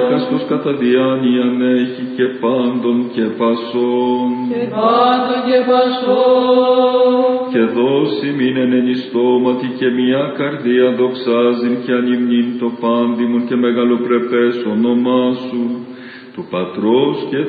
Καστος κατά διάνοιαν έχει και πάντων και πασών. Και πάντων και πασών. Και δώσει μην εν στόματι και μια καρδία δοξάζειν και ανυμνήν το πάντιμον και μεγαλοπρεπές όνομά σου, του Πατρός και